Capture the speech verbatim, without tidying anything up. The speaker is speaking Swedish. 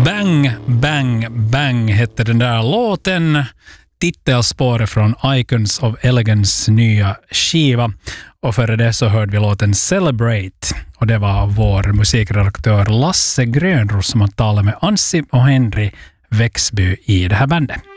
Bang, bang, bang hette den där låten. Titelspåret från Icons of Elegance nya skiva. Och före det så hörde vi låten Celebrate. Och det var vår musikredaktör Lasse Grönros som har talat med Anssi och Henry Växby i det här bandet.